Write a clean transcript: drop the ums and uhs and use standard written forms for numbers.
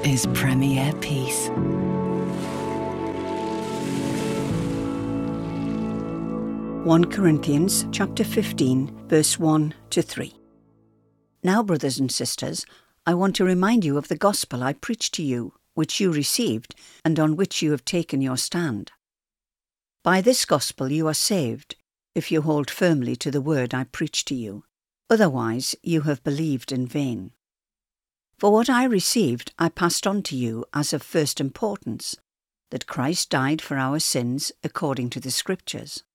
is Premier Peace. (1 Corinthians chapter 15, verse 1 to 3). Now, brothers and sisters, I want to remind you of the gospel I preached to you, which you received, and on which you have taken your stand. By this gospel you are saved, if you hold firmly to the word I preached to you. Otherwise you have believed in vain. For what I received I passed on to you as of first importance, that Christ died for our sins according to the Scriptures,